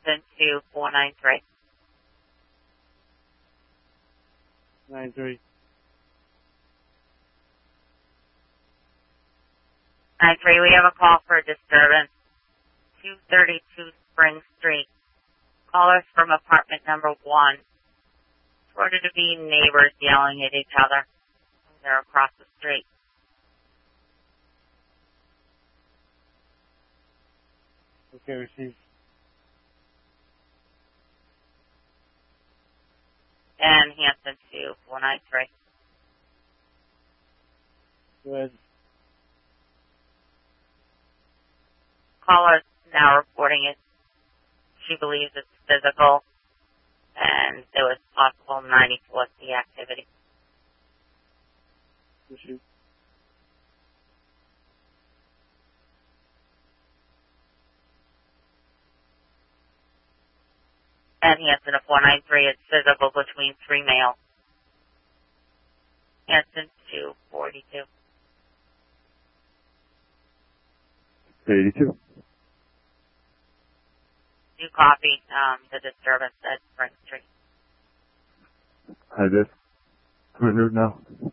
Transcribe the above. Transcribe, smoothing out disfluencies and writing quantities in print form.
Hanson to 493. 93. 93, we have a call for a disturbance. 232 Spring Street. Callers from apartment number 1. Reported to be neighbors yelling at each other. They're across the street. Okay, received. And Hanson to 493. Go ahead. Caller now reporting it. She believes it's physical, and there was possible 94C activity. Received. And Hanson to 493, it's physical between 3 males. Hanson to 42. 82. You copy the disturbance at Spring Street. Hi, this. I'm en route now.